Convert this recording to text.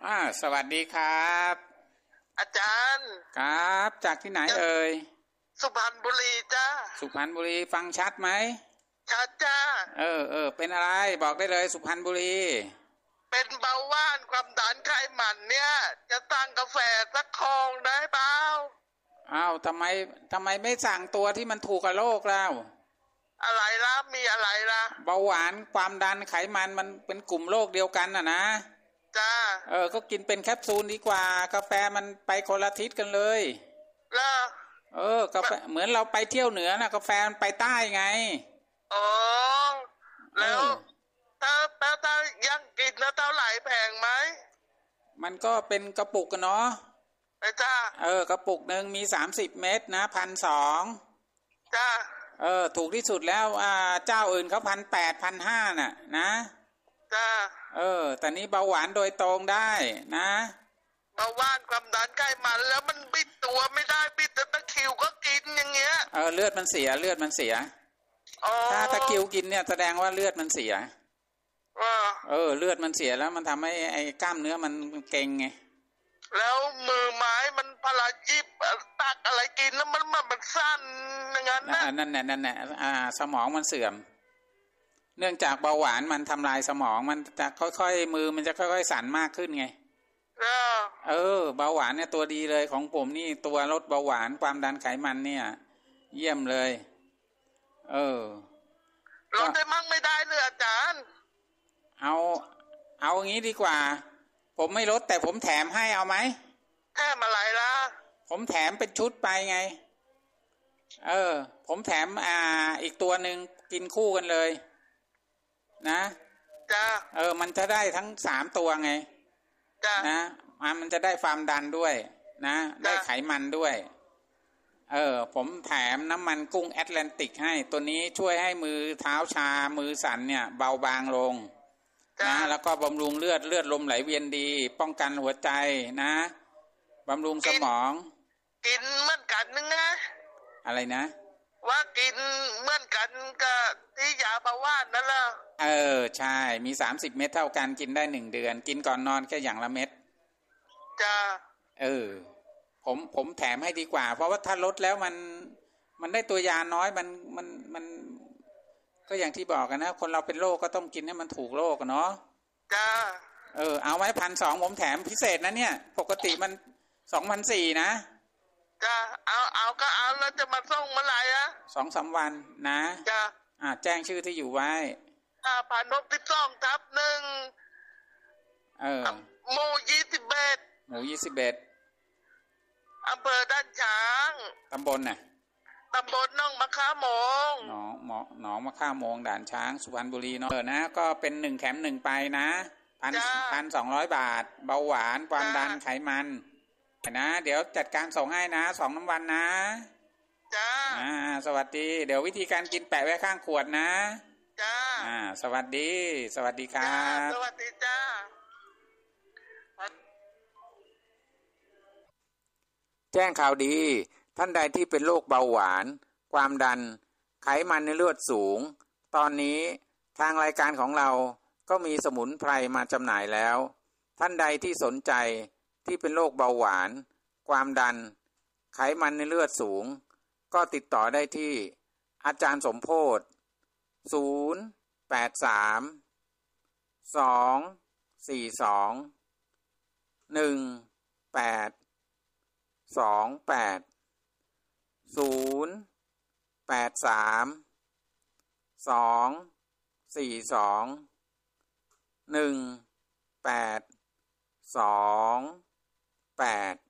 สวัสดีครับอาจารย์ครับจากที่ไหนเอ่ยสุพรรณบุรีจ้าสุพรรณบุรีฟังชัดไหมชัดจ้าเป็นอะไรบอกได้เลยสุพรรณบุรีเป็นเบาหวานความดันไขมันเนี่ยจะสั่งกาแฟสักคองได้เปล่าทำไมไม่สั่งตัวที่มันถูกกับโรคแล้วอะไรล่ะมีอะไรล่ะเบาหวานความดันไขมันมันเป็นกลุ่มโรคเดียวกันนะจ้าก็กินเป็นแคปซูลดีกว่ากาแฟมันไปคนละทิศกันเลยแล้วกาแฟเหมือนเราไปเที่ยวเหนือนะกาแฟมันไปใต้ไงอ๋อแล้วถ้ายังกินแล้วเท่าไหร่แพงไหมมันก็เป็นกระปุกกันเนาะจ้ากระปุกหนึ่งมี30 เม็ดนะ1,200 จ้าถูกที่สุดแล้วเจ้าอื่นเขา1,800 1,500น่ะนะจ้าแต่นี้เบาหวานโดยตรงได้นะเบาหวานความดันไขมันแล้วมันบิดตัวไม่ได้บิดแต่ตะคริวก็กินอย่างเงี้ยเลือดมันเสียถ้าตะคริวกินเนี่ยแสดงว่าเลือดมันเสียเลือดมันเสียแล้วมันทำให้ไอ้กล้ามเนื้อมันเกร็งไงแล้วมือไม้มันพลายิบตักอะไรกินแล้วมันสั้นอย่างนั้นนะนั่นแหละสมองมันเสื่อมเนื่องจากเบาหวานมันทำลายสมองมันจะค่อยๆมือมันจะค่อยๆสั่นมากขึ้นไงเบาหวานเนี่ยตัวดีเลยของผมนี่ตัวลดเบาหวานความดันไขมันเนี่ยเยี่ยมเลยลดได้มั่งไม่ได้เลยอาจารย์เอางี้ดีกว่าผมไม่ลดแต่ผมแถมให้เอาไหมแถมอะไรล่ะผมแถมเป็นชุดไปไงผมแถมอีกตัวหนึ่งกินคู่กันเลยนะจ้ามันจะได้ทั้ง3ตัวไงจ้านะมันจะได้ความดันด้วยนะได้ไขมันด้วยผมแถมน้ำมันกุ้งแอตแลนติกให้ตัวนี้ช่วยให้มือเท้าชามือสั่นเนี่ยเบาบางลงนะแล้วก็บำรุงเลือดลมไหลเวียนดีป้องกันหัวใจนะบำรุงสมองกินเหมือนกันนึงนะอะไรนะว่ากินเหมือนกันกับที่ยาเบาหวานนั่นแหละใช่มี30 เม็ดเท่ากันกินได้1 เดือนกินก่อนนอนแค่อย่างละเม็ดจ้าผมแถมให้ดีกว่าเพราะว่าถ้าลดแล้วมันได้ตัวยาน้อยมันก็อย่างที่บอกกันนะคนเราเป็นโรคก็ต้องกินให้มันถูกโรคเนาะจ้าเอาไว้1,200ผมแถมพิเศษนะเนี่ยปกติมัน2,400นะจ้าเอาก็เอาแล้วจะมาส่งเมื่อไหร่ 2-3 วันนะจ้าแจ้งชื่อที่อยู่ไว้ 5,062/1หมู่21อำเภอด้านช้างตำบลน่ะตำบลหนองมะข่าโมงหนองมะข่าโมงด่านช้างสุพรรณบุรีเนาะนะก็เป็น1 แถม 1ไปนะ1,200 บาทเบาหวานความดันไขมันนะเดี๋ยวจัดการส่งให้นะ2 น้ำวันนะจ้าสวัสดีเดี๋ยววิธีการกินแปะไว้ข้างขวดนะจ้าสวัสดีครับสวัสดีจ้าแจ้งข่าวดีท่านใดที่เป็นโรคเบาหวานความดันไขมันในเลือดสูงตอนนี้ทางรายการของเราก็มีสมุนไพรมาจำหน่ายแล้วท่านใดที่สนใจที่เป็นโรคเบาหวานความดันไขมันในเลือดสูงก็ติดต่อได้ที่อาจารย์สมโพธิ์082421828